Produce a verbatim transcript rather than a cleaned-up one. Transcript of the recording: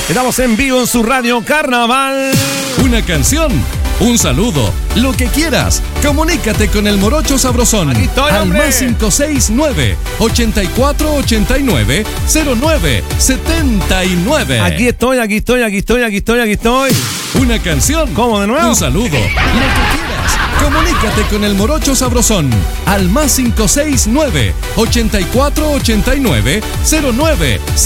Estamos en vivo en su radio Carnaval. Una canción, un saludo, lo que quieras. Comunícate con el Morocho Sabrosón. Aquí estoy, al hombre. más cinco seis nueve, ochenta y cuatro ochenta y nueve, cero nueve setenta y nueve. Aquí estoy, aquí estoy, aquí estoy, aquí estoy, aquí estoy. Una canción. ¿Cómo, de nuevo? Un saludo, lo que quieras. Comunícate con el Morocho Sabrosón al más cinco seis nueve, ochenta y cuatro ochenta y nueve, cero nueve setenta y nueve.